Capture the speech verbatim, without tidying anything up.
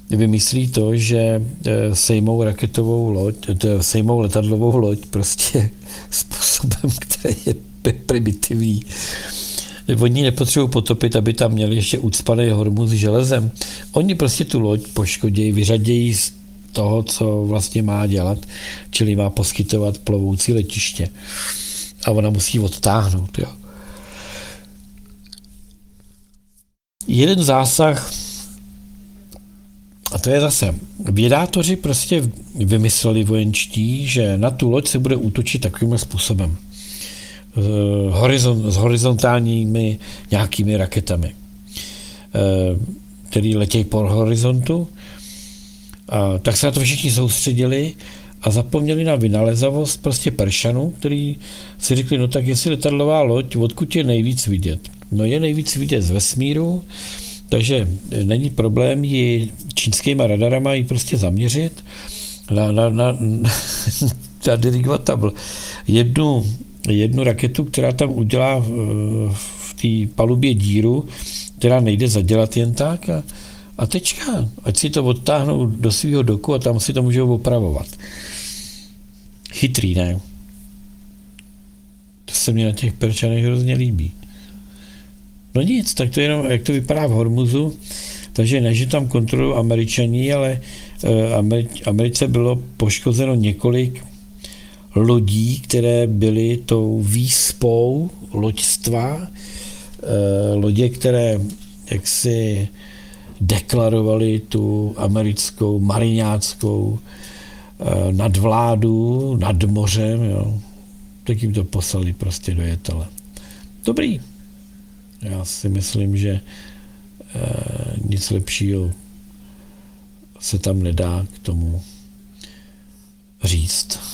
vymyslí to, že sejmou raketovou loď, sejmou letadlovou loď prostě způsobem, který je primitivní. Oni nepotřebují potopit, aby tam měli ještě ucpaný Hormuz železem. Oni prostě tu loď poškodějí, vyřadějí z toho, co vlastně má dělat, čili má poskytovat plovoucí letiště. A ona musí odtáhnout. Jo. Jeden zásah, a to je zase, vědátoři prostě vymysleli vojenští, že na tu loď se bude útočit takovým způsobem. Horizont, s horizontálními nějakými raketami, které letějí po horizontu. A tak se na to všichni soustředili a zapomněli na vynalezavost prostě Peršanů, který si řekli, no tak jestli letadlová loď, odkud je nejvíc vidět? No je nejvíc vidět z vesmíru, takže není problém ji čínskýma radarama ji prostě zaměřit, na, na, na, na dirigovat tam jednu, jednu raketu, která tam udělá v té palubě díru, která nejde zadělat jen tak a, a tečka. Ať si to odtáhnou do svého doku a tam si to můžou opravovat. Chytrý, ne? To se mi na těch Perčanech hrozně líbí. No nic, tak to je jenom, jak to vypadá v Hormuzu, takže ne, že tam kontrolují Američaní, ale Americe bylo poškozeno několik lodí, které byly tou výspou loďstva, lodě, které jaksi deklarovali tu americkou mariňáckou nadvládu nad mořem, jo. Tak jim to poslali prostě do jetele. Dobrý. Já si myslím, že e, nic lepšího se tam nedá k tomu říct.